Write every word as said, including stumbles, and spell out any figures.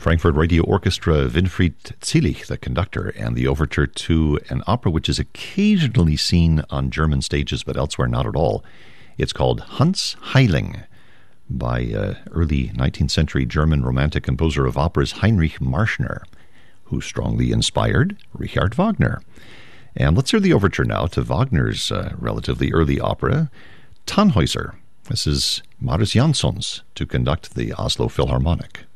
Frankfurt Radio Orchestra, Winfried Zielich, the conductor, and the overture to an opera which is occasionally seen on German stages, but elsewhere not at all. It's called Hans Heiling, by uh, early nineteenth century German romantic composer of operas Heinrich Marschner, who strongly inspired Richard Wagner. And let's hear the overture now to Wagner's uh, relatively early opera, Tannhäuser. This is Marius Jansons to conduct the Oslo Philharmonic.